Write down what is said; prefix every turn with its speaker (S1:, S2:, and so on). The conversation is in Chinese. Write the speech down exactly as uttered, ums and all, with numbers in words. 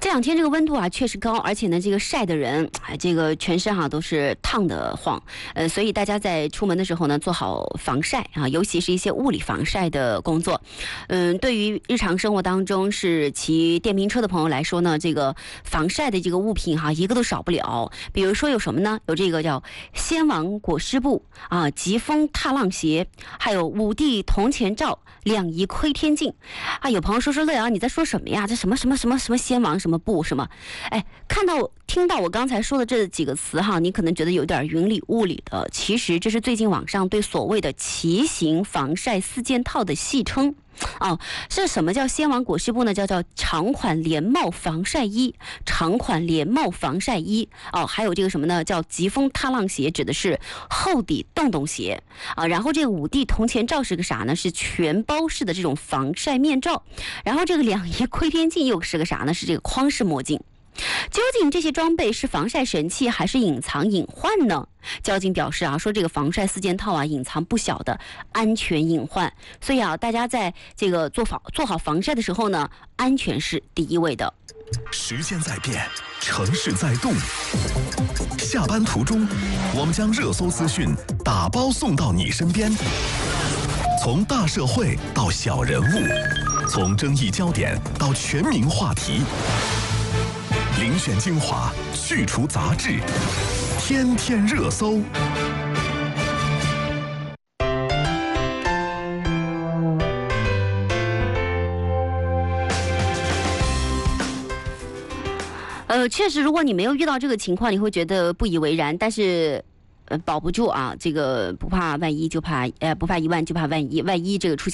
S1: 两天这个温度啊确实高，而且呢这个晒的人，哎，这个全身哈、啊、都是烫得慌，呃，所以大家在出门的时候呢做好防晒啊，尤其是一些物理防晒的工作。嗯，对于日常生活当中是骑电瓶车的朋友来说呢，这个防晒的这个物品哈、啊、一个都少不了。比如说有什么呢？有这个叫仙王裹尸布啊、疾风踏浪鞋，还有五帝铜钱罩、两仪窥天镜啊。有朋友说说乐阳你在说什么呀？这什么什么什么什么仙王什么布什么？哎，看到听到我刚才说的这几个词哈，你可能觉得有点云里雾里的，其实这是最近网上对所谓的骑行防晒四件套的戏称。哦，这什么叫仙王裹尸布呢？叫叫长款连帽防晒衣，长款连帽防晒衣。哦，还有这个什么呢？叫疾风踏浪鞋，指的是厚底洞洞鞋啊。然后这个五帝铜钱罩是个啥呢？是全包式的这种防晒面罩。然后这个两仪窥天镜又是个啥呢？是这个框式墨镜。究竟这些装备是防晒神器还是隐藏隐患呢？交警表示啊，说这个防晒四件套啊，隐藏不小的安全隐患。所以啊，大家在这个做防做好防晒的时候呢，安全是第一位的。
S2: 时间在变，城市在动。下班途中，我们将热搜资讯打包送到你身边。从大社会到小人物，从争议焦点到全民话题。遴选精华，去除杂质，天天热搜。
S1: 呃，确实，如果你没有遇到这个情况，你会觉得不以为然，但是。呃，保不住啊！这个不怕万一，就怕呃不怕一万，就怕万一。万一这个出现。